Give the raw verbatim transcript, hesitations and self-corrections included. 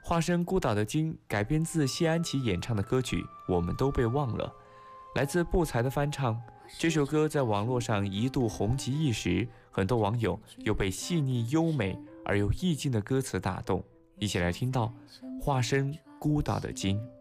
化身孤岛的鲸改编自谢安琪演唱的歌曲《我们都被忘了》，来自不才的翻唱。这首歌在网络上一度红极一时，很多网友又被细腻优美而又意境的歌词打动。一起来听到化身孤岛的鲸。